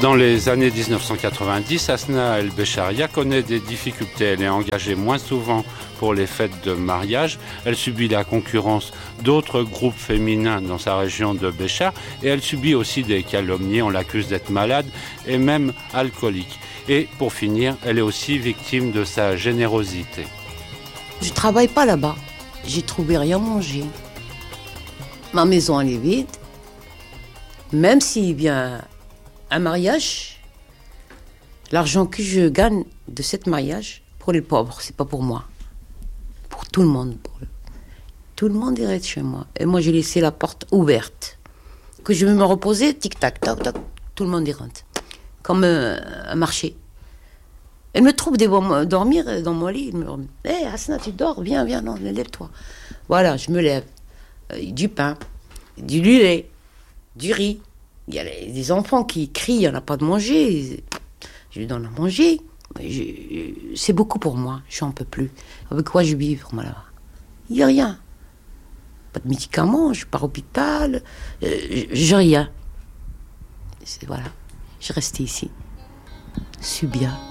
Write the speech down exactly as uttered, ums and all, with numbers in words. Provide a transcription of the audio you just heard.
Dans les années dix-neuf cent quatre-vingt-dix, Hasna El Becharia connaît des difficultés. Elle est engagée moins souvent pour les fêtes de mariage. Elle subit la concurrence d'autres groupes féminins dans sa région de Béchar et elle subit aussi des calomnies. On l'accuse d'être malade et même alcoolique. Et pour finir, elle est aussi victime de sa générosité. Je ne travaille pas là-bas. J'ai trouvé rien manger. Ma maison, elle est vide. Même s'il vient un mariage, l'argent que je gagne de ce mariage, pour les pauvres, c'est pas pour moi. Pour tout le monde. Pour le... Tout le monde irait chez moi. Et moi, j'ai laissé la porte ouverte. Que je vais me reposer, tic-tac, tac, tac, tout le monde y rentre. Comme euh, un marché. Elle me trouve devant dormir dans mon lit. Elle me dit « Hé, hey, Hasna, tu dors? Viens, viens, non, lève-toi. » Voilà, je me lève. Euh, du pain, du lait, du riz. Il y a les, des enfants qui crient, il n'y en a pas de manger. Je lui donne à manger. Je, c'est beaucoup pour moi, je n'en peux plus. Avec quoi je vis, moi, là-bas? Il n'y a rien. Pas de médicaments, je pars à l'hôpital. Euh, j'ai rien. C'est, voilà, je suis restée ici. Subia.